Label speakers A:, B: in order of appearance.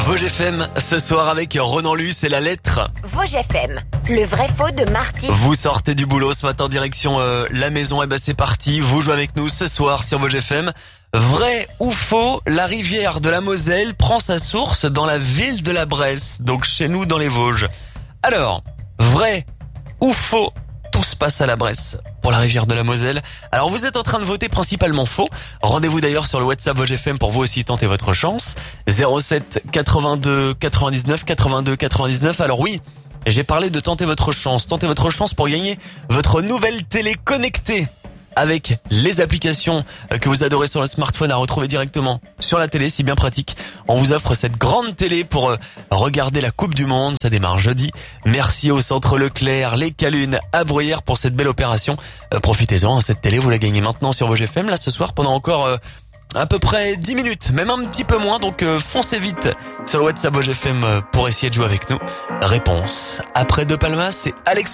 A: Vosges FM, ce soir avec Ronan Luce et la lettre.
B: Vosges FM, le vrai faux de Marty.
A: Vous sortez du boulot ce matin direction la maison, et c'est parti. Vous jouez avec nous ce soir sur Vosges FM. Vrai ou faux, la rivière de la Moselle prend sa source dans la ville de la Bresse, donc chez nous dans les Vosges. Alors, vrai ou faux, tout se passe à la Bresse pour la rivière de la Moselle. Alors vous êtes en train de voter principalement faux. Rendez-vous d'ailleurs sur le WhatsApp Vosges FM pour vous aussi tenter votre chance. 07 82 99 82 99. Alors oui, j'ai parlé de tenter votre chance. Tentez votre chance pour gagner votre nouvelle télé connectée avec les applications que vous adorez sur le smartphone à retrouver directement sur la télé, si bien pratique. On vous offre cette grande télé pour regarder la Coupe du Monde. Ça démarre jeudi. Merci au Centre Leclerc, les Calunes, à Bruyères pour cette belle opération. Profitez-en, cette télé, vous la gagnez maintenant sur Vosges FM, là ce soir pendant encore à peu près 10 minutes, même un petit peu moins. Donc foncez vite sur le WhatsApp Vosges FM pour essayer de jouer avec nous. Réponse après De Palmas, c'est Alex